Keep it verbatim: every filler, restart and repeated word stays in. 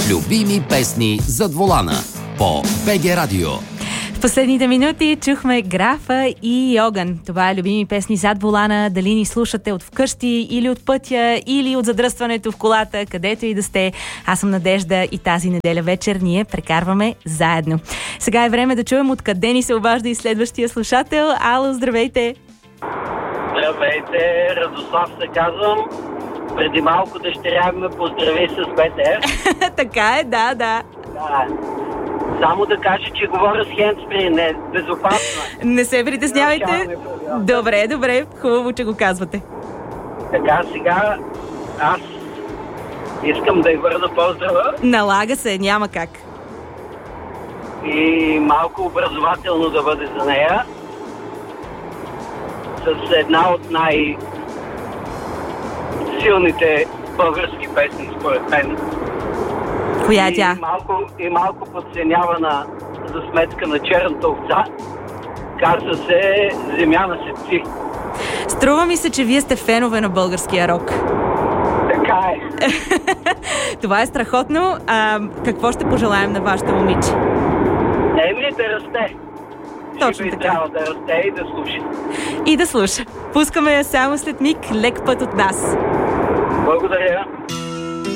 Любими песни зад волана по БГ Радио. В последните минути чухме Графа и Огън. Това е любими песни зад волана. Дали ни слушате от вкъщи или от пътя, или от задръстването в колата, където и да сте. Аз съм Надежда и тази неделя вечер ние прекарваме заедно. Сега е време да чуем откъде ни се обажда и следващия слушател. Ало, здравейте! Здравейте, Радослав се казвам. Преди малко дъщеря ме поздрави с БТР. Така е, да, да. Да. Само да кажа, че говоря с хендспри, не, безопасно. Не се притеснявайте. Добре, добре, хубаво, че го казвате. Така, сега аз искам да й върна поздрава. Налага се, няма как. И малко образователно да бъде за нея. С една от най-силните български песни, според мен. Коя е тя? И малко, и малко подценявана за сметка на черната овца. Казва се Земя на сетци. Струва ми се, че вие сте фенове на българския рок. Така е. Това е страхотно. А, какво ще пожелаем на вашето момиче? Не ми ли да расте? Точно Ще така. трябва да расте и да слуша. И да слуша. Пускаме я само след миг. Лек път от нас. Благодаря.